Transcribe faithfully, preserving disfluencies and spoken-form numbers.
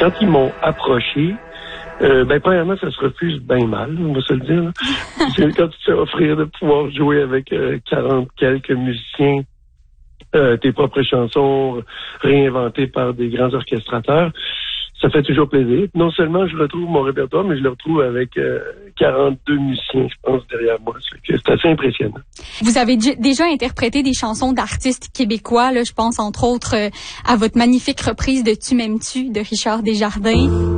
quand ils m'ont approché, euh, ben premièrement, ça se refuse bien mal, on va se le dire. Là. Parce que quand tu te fais offrir de pouvoir jouer avec euh, quarante quelques musiciens, euh, tes propres chansons réinventées par des grands orchestrateurs, ça fait toujours plaisir. Non seulement je retrouve mon répertoire, mais je le retrouve avec euh, quarante-deux musiciens, je pense, derrière moi. C'est, c'est assez impressionnant. Vous avez d- déjà interprété des chansons d'artistes québécois, là, je pense entre autres euh, à votre magnifique reprise de Tu m'aimes-tu de Richard Desjardins.